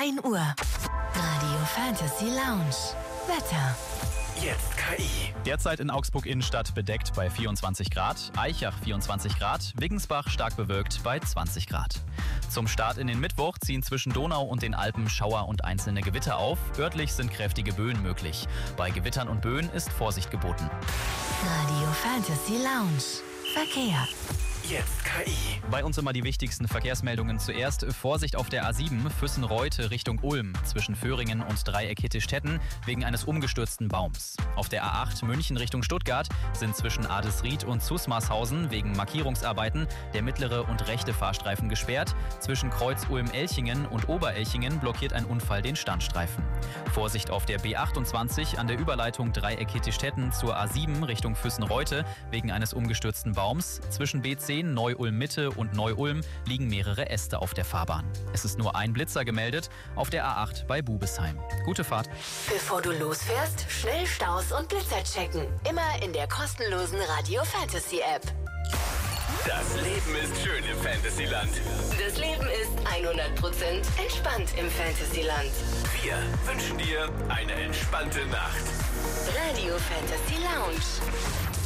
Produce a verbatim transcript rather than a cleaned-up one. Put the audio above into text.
ein Uhr. Radio Fantasy Lounge. Wetter. Jetzt K I. Derzeit in Augsburg Innenstadt bedeckt bei vierundzwanzig Grad, Aichach vierundzwanzig Grad, Wiggensbach stark bewölkt bei zwanzig Grad. Zum Start in den Mittwoch ziehen zwischen Donau und den Alpen Schauer und einzelne Gewitter auf. Örtlich sind kräftige Böen möglich. Bei Gewittern und Böen ist Vorsicht geboten. Radio Fantasy Lounge. Verkehr. Jetzt K I. Bei uns immer die wichtigsten Verkehrsmeldungen zuerst. Vorsicht auf der A sieben Füssen-Reute Richtung Ulm zwischen Föhringen und Dreieck-Hittistetten wegen eines umgestürzten Baums. Auf der A acht München Richtung Stuttgart sind zwischen Adelsried und Zusmarshausen wegen Markierungsarbeiten der mittlere und rechte Fahrstreifen gesperrt. Zwischen Kreuz Ulm-Elchingen und Oberelchingen blockiert ein Unfall den Standstreifen. Vorsicht auf der B achtundzwanzig an der Überleitung Dreieck-Hittistetten zur A sieben Richtung Füssen-Reute wegen eines umgestürzten Baums. Zwischen B zehn Neu-Ulm-Mitte und Neu-Ulm liegen mehrere Äste auf der Fahrbahn. Es ist nur ein Blitzer gemeldet auf der A acht bei Bubesheim. Gute Fahrt. Bevor du losfährst, schnell Staus und Blitzer checken. Immer in der kostenlosen Radio Fantasy App. Das Leben ist schön im Fantasyland. Das Leben ist hundert Prozent entspannt im Fantasyland. Wir wünschen dir eine entspannte Nacht. Radio Fantasy Lounge.